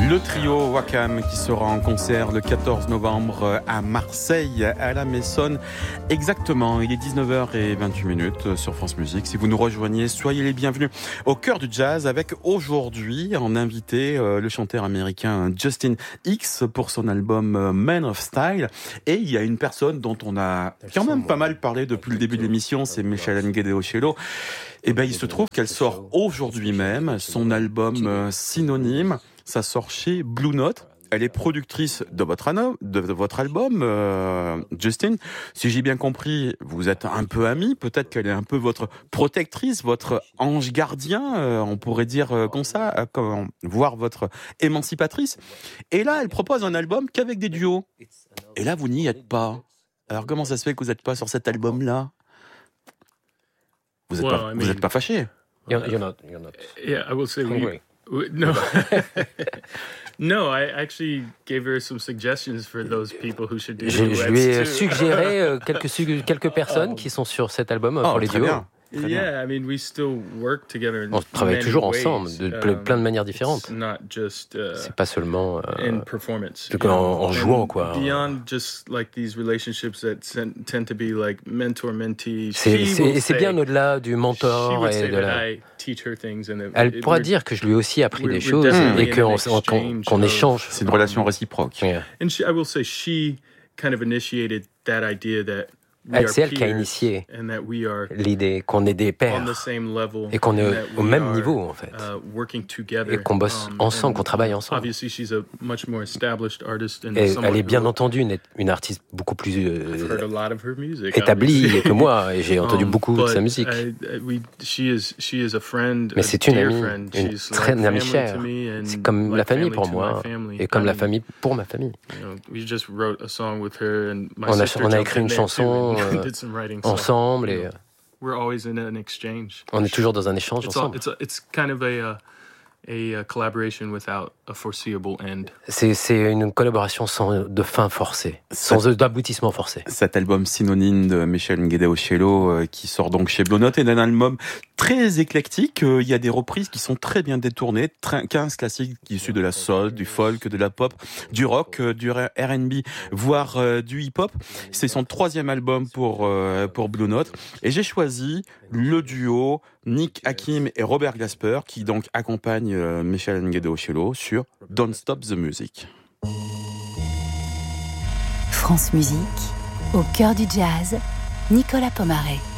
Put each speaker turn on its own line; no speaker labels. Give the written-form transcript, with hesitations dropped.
Le trio Wakam qui sera en concert le 14 novembre à Marseille, à la Maison. Exactement, il est 19h28 sur France Musique. Si vous nous rejoignez, soyez les bienvenus au cœur du jazz avec aujourd'hui en invité le chanteur américain Justin Hicks pour son album Man of Style. Et il y a une personne dont on a quand même pas mal parlé depuis le début de l'émission, c'est Meshalen Ngedeoshelo. Et ben, il se trouve qu'elle sort aujourd'hui même son album Synonyme. Ça sort chez Blue Note. Elle est productrice de votre album, Justin. Si j'ai bien compris, vous êtes un peu amis. Peut-être qu'elle est un peu votre protectrice, votre ange gardien, on pourrait dire comme ça, voire votre émancipatrice. Et là, elle propose un album qu'avec des duos. Et là, vous n'y êtes pas. Alors, comment ça se fait que vous n'êtes pas sur cet album-là ? Vous n'êtes pas fâché ?
You're not.
Yeah, I will say no. No, I actually gave her some suggestions for those people who should do
Je
duets
lui ai
too.
suggéré quelques personnes qui sont sur cet album pour les
très
duos.
bien.
Yeah, I mean, we still work together in
On travaille
many
toujours
ways.
ensemble de plein de manières différentes.
It's not just
C'est pas seulement
in performance.
en jouant, quoi.
Beyond just like these relationships that tend to be like mentor-mentee.
C'est bien au-delà du mentor et de la... Elle pourra dire que je lui ai aussi appris des choses et qu'on échange.
C'est une relation réciproque.
Yeah.
And I will say she kind of initiated that idea that
C'est elle qui a initié l'idée qu'on est des pairs et qu'on est au même niveau, en fait, et qu'on bosse ensemble, qu'on travaille ensemble. Et elle est bien entendu une artiste beaucoup plus établie que moi, et j'ai entendu beaucoup de sa musique. Mais c'est une amie, une amie chère. C'est comme la famille pour moi, et comme la famille pour ma famille. On a écrit une chanson ensemble et on est toujours dans un échange ensemble. C'est une collaboration de fin forcée, sans d'aboutissement forcé.
Cet album Synonyme de Meshalen Ngedeoshelo qui sort donc chez Blue Note est un album très éclectique. Il y a des reprises qui sont très bien détournées, 15 classiques issus de la soul, du folk, de la pop, du rock, du R&B, voire du hip-hop. C'est son 3e album pour Blue Note. Et j'ai choisi le duo Nick Hakim et Robert Glasper qui donc accompagnent Meshalen Ngedeoshelo sur Don't Stop the Music.
France Musique, au cœur du jazz, Nicolas Pomaret.